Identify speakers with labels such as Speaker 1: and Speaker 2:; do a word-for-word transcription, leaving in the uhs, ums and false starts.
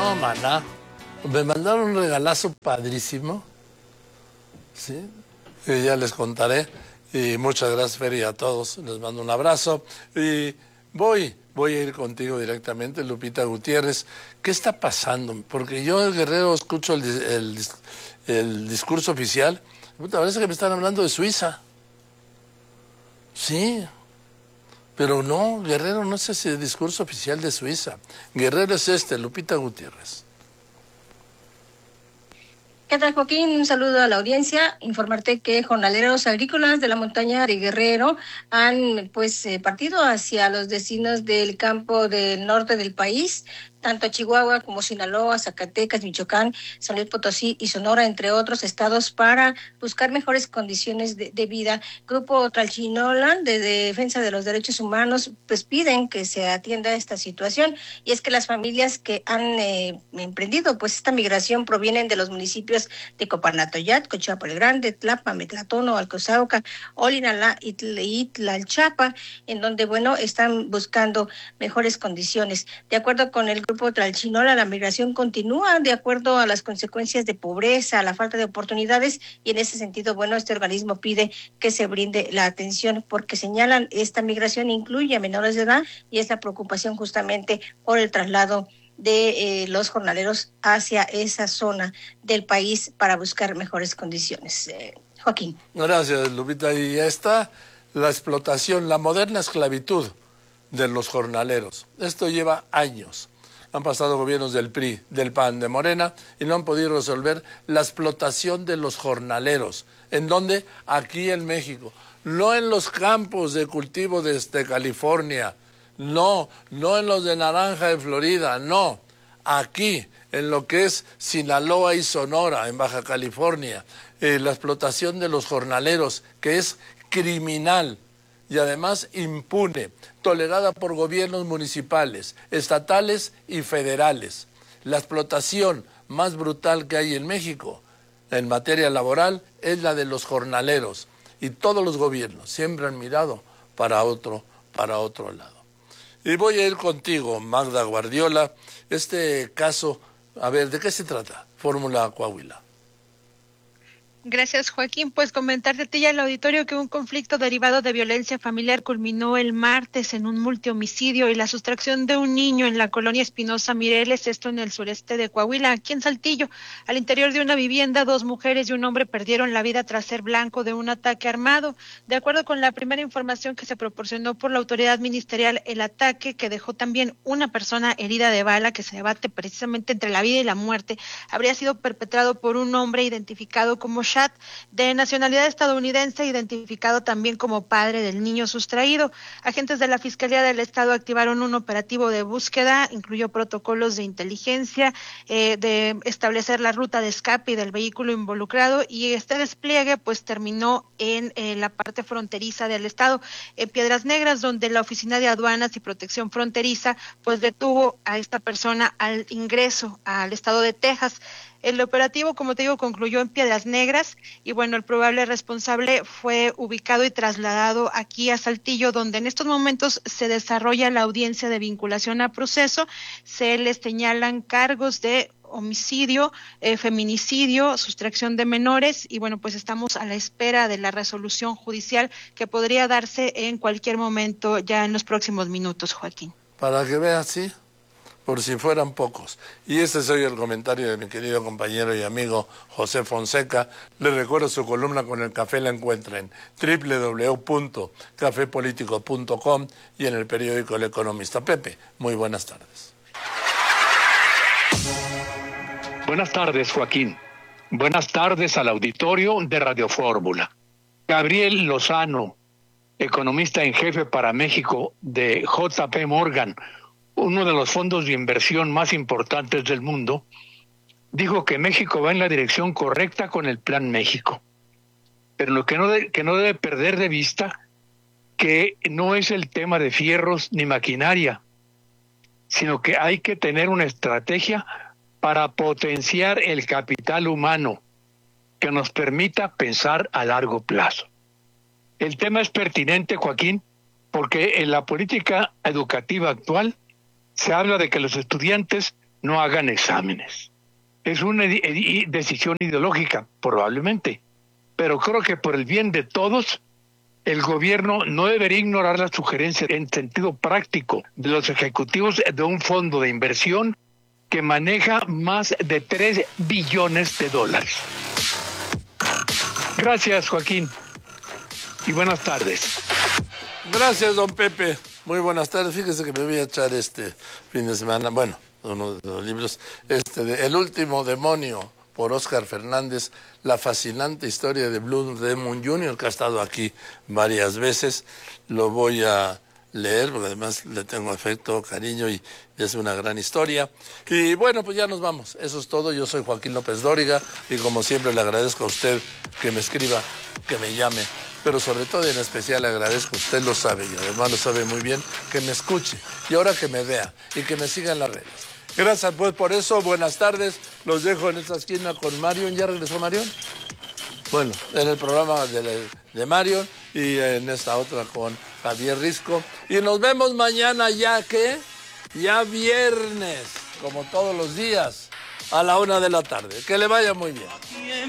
Speaker 1: No, maná. Me mandaron un regalazo padrísimo. Sí. Y ya les contaré. Y muchas gracias, Fer, y a todos. Les mando un abrazo. Y voy, voy a ir contigo directamente, Lupita Gutiérrez. ¿Qué está pasando? Porque yo, el Guerrero, escucho el, el, el discurso oficial. Parece que me están hablando de Suiza. Sí. Pero no, Guerrero no es ese discurso oficial de Suiza. Guerrero es este, Lupita Gutiérrez.
Speaker 2: ¿Qué tal, Joaquín? Un saludo a la audiencia. Informarte que jornaleros agrícolas de la montaña de Guerrero han pues eh, partido hacia los destinos del campo del norte del país, tanto Chihuahua como Sinaloa, Zacatecas, Michoacán, San Luis Potosí y Sonora, entre otros estados, para buscar mejores condiciones de, de vida. Grupo Tlalchinolan de Defensa de los Derechos Humanos pues piden que se atienda esta situación, y es que las familias que han eh, emprendido pues esta migración provienen de los municipios de Copanatoyat, Cochapo el Grande, Tlapa, Metlatono, Alcozauca, Olinalá y Tlalchapa, en donde bueno están buscando mejores condiciones. De acuerdo con el Grupo Tlalchinolan, la migración continúa de acuerdo a las consecuencias de pobreza, la falta de oportunidades, y en ese sentido, bueno, este organismo pide que se brinde la atención, porque señalan esta migración incluye a menores de edad y es la preocupación justamente por el traslado de eh, los jornaleros hacia esa zona del país para buscar mejores condiciones. Eh, Joaquín.
Speaker 1: Gracias, Lupita. Y ya está la explotación, la moderna esclavitud de los jornaleros. Esto lleva años. Han pasado gobiernos del P R I, del P A N, de Morena, y no han podido resolver la explotación de los jornaleros. ¿En dónde? Aquí en México. No en los campos de cultivo de, de California. No, no en los de naranja de Florida, no. Aquí, en lo que es Sinaloa y Sonora, en Baja California. Eh, la explotación de los jornaleros, que es criminal y además impune, tolerada por gobiernos municipales, estatales y federales. La explotación más brutal que hay en México en materia laboral es la de los jornaleros, y todos los gobiernos siempre han mirado para otro, para otro lado. Y voy a ir contigo, Magda Guardiola. Este caso, a ver, ¿de qué se trata? Fórmula Coahuila.
Speaker 3: Gracias, Joaquín. Pues comentarte a ti y al auditorio que un conflicto derivado de violencia familiar culminó el martes en un multihomicidio y la sustracción de un niño en la colonia Espinosa Mireles, esto en el sureste de Coahuila, aquí en Saltillo. Al interior de una vivienda, dos mujeres y un hombre perdieron la vida tras ser blanco de un ataque armado. De acuerdo con la primera información que se proporcionó por la autoridad ministerial, el ataque, que dejó también una persona herida de bala, que se debate precisamente entre la vida y la muerte, habría sido perpetrado por un hombre identificado como Chat, de nacionalidad estadounidense, identificado también como padre del niño sustraído. Agentes de la Fiscalía del Estado activaron un operativo de búsqueda, incluyó protocolos de inteligencia, eh, de establecer la ruta de escape del vehículo involucrado, y este despliegue pues terminó en eh, la parte fronteriza del estado, en Piedras Negras, donde la Oficina de Aduanas y Protección Fronteriza pues detuvo a esta persona al ingreso al estado de Texas. El operativo, como te digo, concluyó en Piedras Negras y bueno, el probable responsable fue ubicado y trasladado aquí a Saltillo, donde en estos momentos se desarrolla la audiencia de vinculación a proceso. Se les señalan cargos de homicidio, eh, feminicidio, sustracción de menores, y bueno, pues estamos a la espera de la resolución judicial que podría darse en cualquier momento, ya en los próximos minutos, Joaquín.
Speaker 1: Para que veas, sí, por si fueran pocos. Y este es hoy el comentario de mi querido compañero y amigo José Fonseca. Les recuerdo su columna con el café, la encuentra en doble u doble u doble u punto café político punto com y en el periódico El Economista. Pepe, muy buenas tardes.
Speaker 4: Buenas tardes, Joaquín. Buenas tardes al auditorio de Radio Fórmula. Gabriel Lozano, economista en jefe para México de J P Morgan, uno de los fondos de inversión más importantes del mundo, dijo que México va en la dirección correcta con el Plan México, pero lo que no, de, que no debe perder de vista que no es el tema de fierros ni maquinaria, sino que hay que tener una estrategia para potenciar el capital humano que nos permita pensar a largo plazo. El tema es pertinente, Joaquín, porque en la política educativa actual se habla de que los estudiantes no hagan exámenes. Es una decisión ideológica, probablemente, pero creo que por el bien de todos, el gobierno no debería ignorar las sugerencias en sentido práctico de los ejecutivos de un fondo de inversión que maneja más de tres billones de dólares. Gracias, Joaquín, y buenas tardes.
Speaker 1: Gracias, don Pepe. Muy buenas tardes. Fíjese que me voy a echar este fin de semana, bueno, uno de los libros, este de El último demonio, por Óscar Fernández, la fascinante historia de Blue Demon junior, que ha estado aquí varias veces. Lo voy a leer, porque además le tengo afecto, cariño, y es una gran historia. Y bueno, pues ya nos vamos. Eso es todo. Yo soy Joaquín López Dóriga, y como siempre le agradezco a usted que me escriba, que me llame, pero sobre todo y en especial le agradezco, usted lo sabe, y además lo sabe muy bien, que me escuche, y ahora que me vea, y que me siga en las redes. Gracias pues por eso, buenas tardes, los dejo en esta esquina con Marion. ¿Ya regresó Marion? Bueno, en el programa de, de Marion, y en esta otra con Javier Risco, y nos vemos mañana ya que, ya viernes, como todos los días, a la una de la tarde. Que le vaya muy bien.